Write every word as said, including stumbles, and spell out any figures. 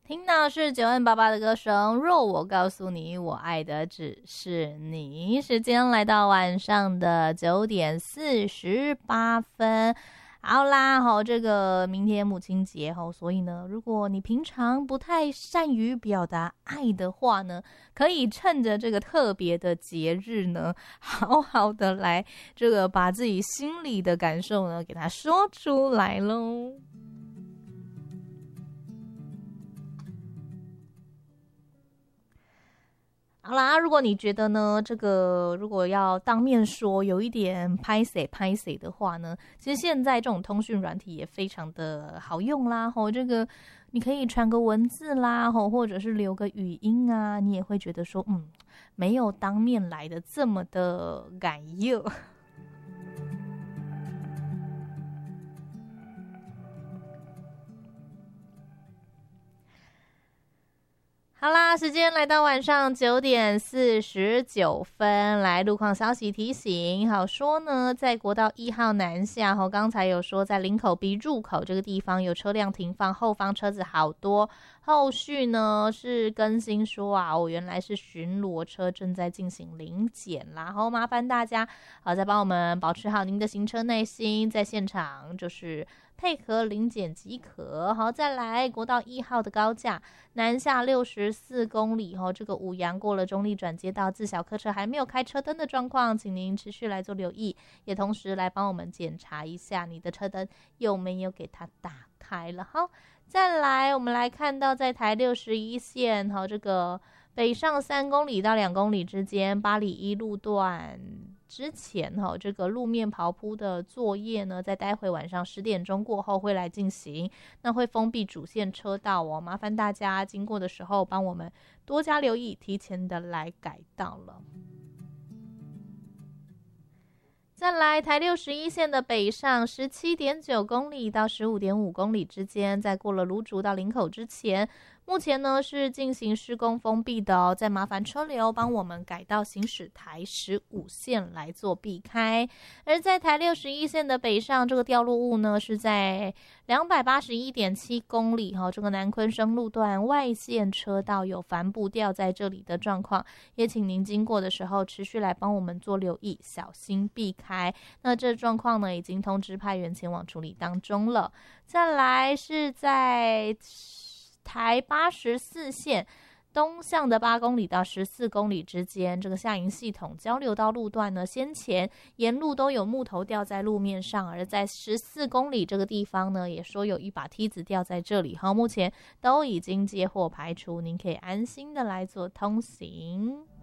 听到是九 N 八八的歌声，若我告诉你我爱的只是你。时间来到晚上的九点四十八分。好啦，好，这个明天母亲节吼，所以呢，如果你平常不太善于表达爱的话呢，可以趁着这个特别的节日呢，好好的来这个把自己心里的感受呢，给它说出来咯。好啦，如果你觉得呢，这个如果要当面说有一点拍谁拍谁的话呢，其实现在这种通讯软体也非常的好用啦。吼，这个你可以传个文字啦，吼，或者是留个语音啊，你也会觉得说，嗯，没有当面来的这么的感热。好啦，时间来到晚上九点四十九分，来路况消息提醒。好说呢，在国道一号南下，吼，刚才有说在林口 B 入口这个地方有车辆停放，后方车子好多。后续呢是更新说啊，我、哦、原来是巡逻车正在进行临检啦，然后麻烦大家好再帮我们保持好您的行车耐心，在现场就是配合临检即可。好，再来国道一号的高架南下六十四公里，哦，这个五羊过了中立转接道，自小客车还没有开车灯的状况，请您持续来做留意，也同时来帮我们检查一下你的车灯有没有给它打开了。好，再来我们来看到在台六十一线，好，这个北上三公里到两公里之间，八里一路段之前哈，这个路面刨铺的作业呢，在待会晚上十点钟过后会来进行，那会封闭主线车道哦，麻烦大家经过的时候帮我们多加留意，提前的来改道了。再来台六十一线的北上十七点九公里到十五点五公里之间，在过了芦竹到林口之前，目前呢是进行施工封闭的哦，再麻烦车流帮我们改到行驶台十五线来做避开。而在台六十一线的北上，这个掉落物呢是在两百八十一点七公里哈、哦，这个南昆生路段外线车道有帆布掉在这里的状况，也请您经过的时候持续来帮我们做留意，小心避开。那这状况呢已经通知派员前往处理当中了。再来是在台八十四线东向的八公里到十四公里之间，这个下营系统交流道路段呢，先前沿路都有木头掉在路面上，而在十四公里这个地方呢，也说有一把梯子掉在这里。好，目前都已经接获排除，您可以安心的来做通行。